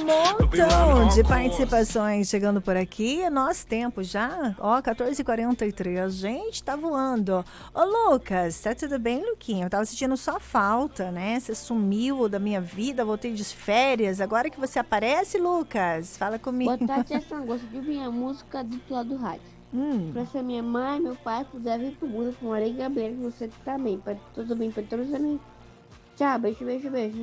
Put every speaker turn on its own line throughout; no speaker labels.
montão de participações chegando por aqui. Nosso tempo já, 14h43. Gente, tá voando. Ô, Lucas, tá tudo bem, Luquinha? Eu tava sentindo sua falta, né? Você sumiu da minha vida, voltei de férias. Agora que você aparece, Lucas, fala comigo.
Boa tarde, Tia. Gosto de ouvir a música do lado do rádio. Pra ser minha mãe, meu pai, puder vir pro mundo com Maria e Gabriel, você também. Pra tudo bem, pra todos também. Tchau, beijo, beijo, beijo.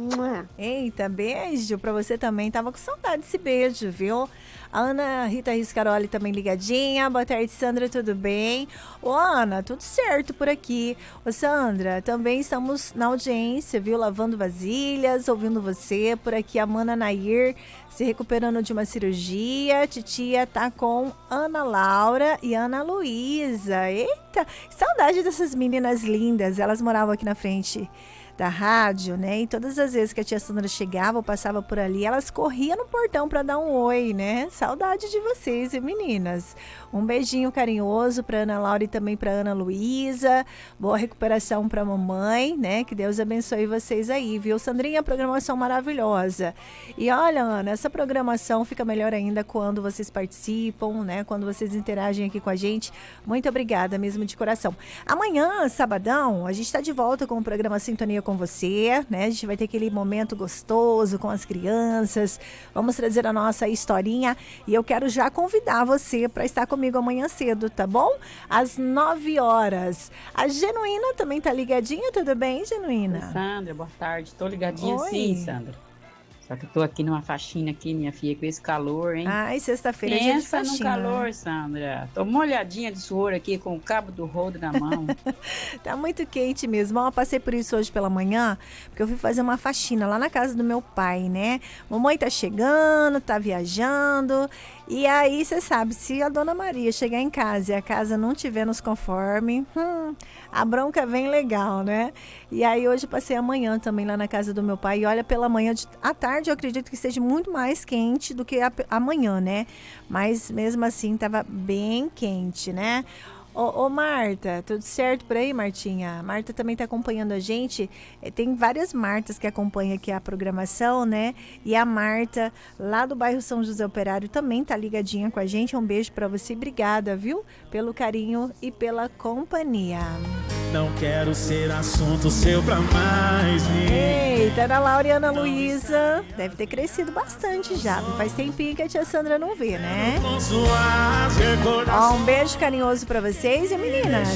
Eita, beijo pra você também. Tava com saudade desse beijo, viu? A Ana Rita Riscaroli também ligadinha. Boa tarde, Sandra, tudo bem? Ô, Ana, tudo certo por aqui. Ô, Sandra, também estamos na audiência, viu? Lavando vasilhas, ouvindo você. Por aqui, a Mana Nair se recuperando de uma cirurgia. Titia tá com Ana Laura e Ana Luísa. Eita, saudade dessas meninas lindas. Elas moravam aqui na frente da rádio, né? E todas as vezes que a tia Sandra chegava ou passava por ali, elas corriam no portão para dar um oi, né? Saudade de vocês, meninas. Um beijinho carinhoso para Ana Laura e também para Ana Luísa. Boa recuperação para mamãe, né? Que Deus abençoe vocês aí, viu? Sandrinha, programação maravilhosa. E olha, Ana, essa programação fica melhor ainda quando vocês participam, né? Quando vocês interagem aqui com a gente. Muito obrigada mesmo de coração. Amanhã, sabadão, a gente está de volta com o programa Sintonia com você, né? A gente vai ter aquele momento gostoso com as crianças. Vamos trazer a nossa historinha e eu quero já convidar você para estar comigo amanhã cedo, tá bom? Às 9 horas. A Genuína também tá ligadinha, tudo bem, Genuína?
Oi, Sandra, boa tarde. Tô ligadinha.
Oi.
Sim, Sandra. Só que eu tô aqui numa faxina aqui, minha filha, com esse calor, hein?
Ai, sexta-feira é dia de
Pensa no
faxina.
calor, Sandra. Tô molhadinha de suor aqui com o cabo do rodo na mão.
Tá muito quente mesmo. Eu passei por isso hoje pela manhã, porque eu fui fazer uma faxina lá na casa do meu pai, né? Mamãe tá chegando, tá viajando. E aí, você sabe, se a Dona Maria chegar em casa e a casa não tiver nos conforme, a bronca vem legal, né? E aí, hoje eu passei a manhã também lá na casa do meu pai. E olha, pela manhã, à tarde, eu acredito que seja muito mais quente do que amanhã, né? Mas mesmo assim, tava bem quente, né? Ô, Marta, tudo certo por aí, Martinha? Marta também está acompanhando a gente. Tem várias Martas que acompanham aqui a programação, né? E a Marta, lá do bairro São José Operário, também tá ligadinha com a gente. Um beijo para você. Obrigada, viu? Pelo carinho e pela companhia.
Não quero ser assunto seu pra mais ninguém.
Eita, Ana Laura e Ana Luísa deve ter crescido bastante já. Faz tempinho que a tia Sandra não vê, né? Ó, um beijo carinhoso pra vocês e meninas.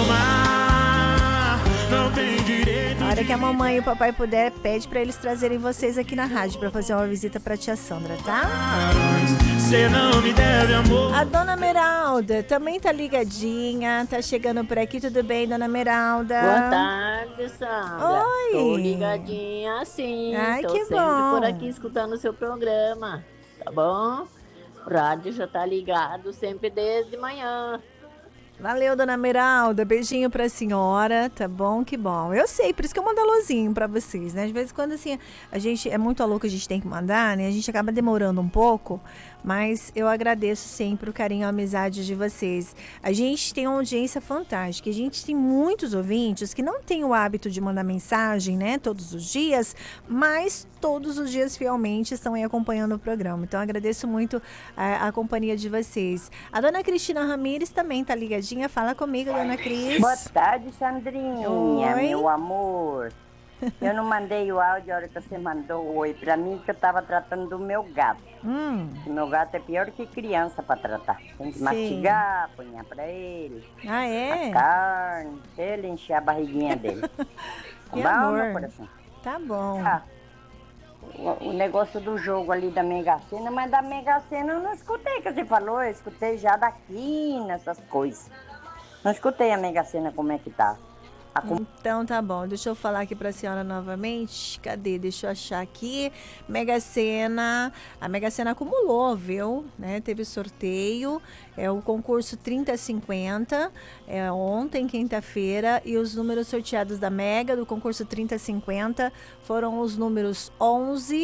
Na hora que a mamãe e o papai puder, pede pra eles trazerem vocês aqui na rádio pra fazer uma visita pra tia Sandra, tá?
Cê não me deve amor.
A Dona Meralda também tá ligadinha, tá chegando por aqui. Tudo bem, Dona Meralda?
Boa tarde, Sandra.
Oi.
Tô ligadinha sim.
Ai,
tô
que
sempre
bom.
por aqui escutando o seu programa, tá bom? O rádio já tá ligado sempre desde manhã.
Valeu, Dona Meralda. Beijinho pra senhora, tá bom? Que bom. Eu sei, por isso que eu mando alôzinho pra vocês, né? De vez em quando, assim, a gente é muito alô que a gente tem que mandar, né? A gente acaba demorando um pouco, mas eu agradeço sempre o carinho e a amizade de vocês. A gente tem uma audiência fantástica. A gente tem muitos ouvintes que não têm o hábito de mandar mensagem, né? Todos os dias, mas todos os dias fielmente estão aí acompanhando o programa. Então, agradeço muito a companhia de vocês. A Dona Cristina Ramires também tá ligadinha. Fala comigo, Dona Cris.
Boa tarde, Sandrinha,
Oi.
meu amor. Eu não mandei o áudio a hora que você mandou o oi pra mim, que eu tava tratando do meu gato. O meu gato é pior que criança pra tratar. Tem que
Sim.
mastigar, apanhar pra ele.
Ah, é?
A carne, ele encher a barriguinha dele.
Que
Tá bom,
amor.
meu coração?
Tá bom.
Ah, o negócio do jogo ali da Mega Sena, mas da Mega Sena eu não escutei que você falou, eu escutei já daqui nessas coisas. Não escutei a Mega Sena como é que tá.
Então tá bom, deixa eu falar aqui pra senhora novamente. Cadê? Deixa eu achar aqui. Mega Sena, a Mega Sena acumulou, viu? Né? Teve sorteio, o concurso 3050, ontem, quinta-feira, e os números sorteados da Mega do concurso 3050 foram os números 11,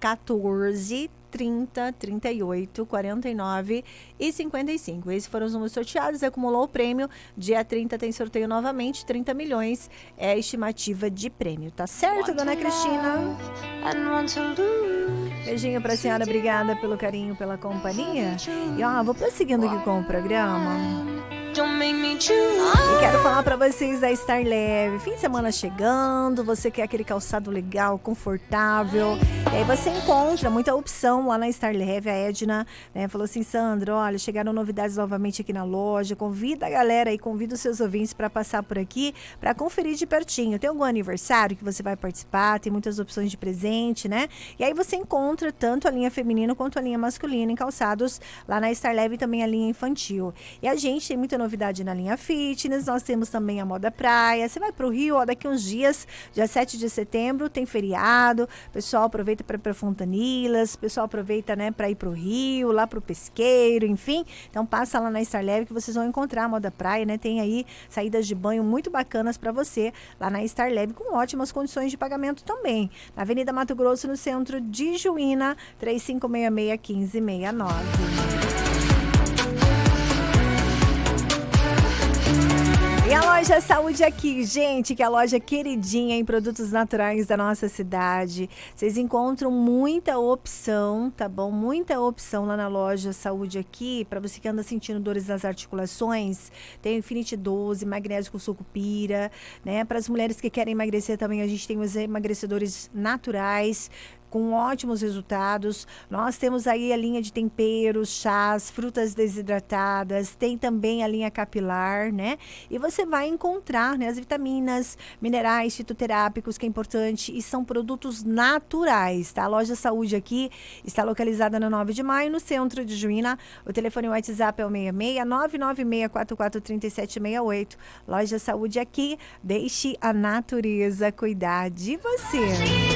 14 30, 38, 49 e 55. Esses foram os números sorteados, acumulou o prêmio. Dia 30 tem sorteio novamente, 30 milhões é a estimativa de prêmio. Tá certo, dona Cristina? Beijinho pra senhora, obrigada pelo carinho, pela companhia. E ó, vou prosseguindo aqui com o programa. E quero falar pra vocês da Star Leve. Fim de semana chegando, você quer aquele calçado legal, confortável. E aí você encontra muita opção lá na Star Leve. A Edna, né, falou assim: Sandra, olha, chegaram novidades novamente aqui na loja. Convida a galera e convida os seus ouvintes para passar por aqui para conferir de pertinho. Tem algum aniversário que você vai participar? Tem muitas opções de presente, né? E aí você encontra tanto a linha feminina quanto a linha masculina em calçados lá na Star Leve e também a linha infantil. E a gente tem muita novidade na linha fitness, nós temos também a moda praia. Você vai pro Rio, ó, daqui uns dias, dia 7 de setembro, tem feriado, pessoal aproveita para ir para Fontanilas, pessoal aproveita, né, para ir pro Rio, lá pro Pesqueiro, enfim. Então passa lá na Star Leve que vocês vão encontrar a moda praia, né? Tem aí saídas de banho muito bacanas para você lá na Star Leve, com ótimas condições de pagamento também. Na Avenida Mato Grosso, no centro de Juína, 3566-1569. E a loja Saúde aqui, gente, que é a loja queridinha em produtos naturais da nossa cidade. Vocês encontram muita opção, tá bom? Muita opção lá na loja Saúde aqui, para você que anda sentindo dores nas articulações. Tem o Infinity 12, magnésio com sucupira, né? Para as mulheres que querem emagrecer também, a gente tem os emagrecedores naturais, com ótimos resultados. Nós temos aí a linha de temperos, chás, frutas desidratadas, tem também a linha capilar, né? E você vai encontrar, né, as vitaminas, minerais fitoterápicos, que é importante, e são produtos naturais, tá? A loja Saúde aqui está localizada na 9 de maio, no centro de Juína. O telefone WhatsApp é o 66-996443768. Loja Saúde aqui, deixe a natureza cuidar de você.